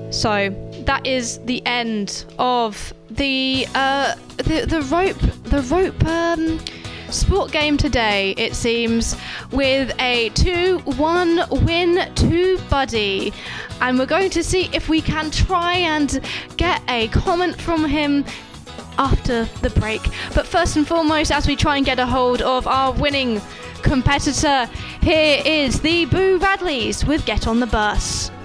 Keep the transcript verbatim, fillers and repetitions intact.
So that is the end of the uh, the the rope the rope um, sport game today. It seems with a two one win to Buddy, and we're going to see if we can try and get a comment from him after the break. But first and foremost, as we try and get a hold of our winning competitor, here is the Boo Radleys with Get on the Bus.